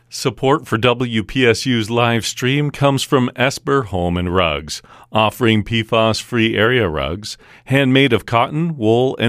Support for WPSU's live stream comes from Esper Home and Rugs, offering PFAS-free area rugs, handmade of cotton, wool, and